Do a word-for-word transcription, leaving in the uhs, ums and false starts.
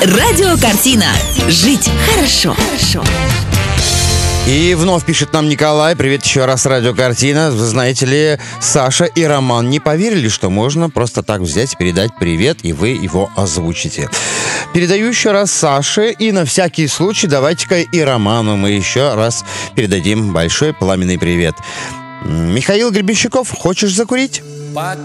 Радиокартина. Жить хорошо. Хорошо. И вновь пишет нам Николай. Привет еще раз, радиокартина. Вы знаете ли, Саша и Роман не поверили, что можно просто так взять, передать привет, и вы его озвучите. Передаю еще раз Саше, и на всякий случай давайте-ка и Роману мы еще раз передадим большой пламенный привет. Михаил Гребенщиков, хочешь закурить?